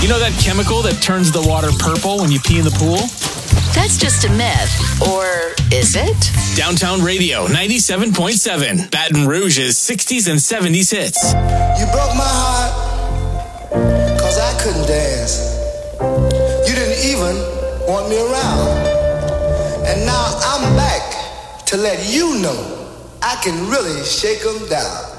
You know that chemical that turns the water purple when you pee in the pool? That's just a myth. Or is it? Downtown Radio 97.7. Baton Rouge's 60s and 70s hits. You broke my heart, cause I couldn't dance. You didn't even want me around. And now I'm back to let you know I can really shake 'em down.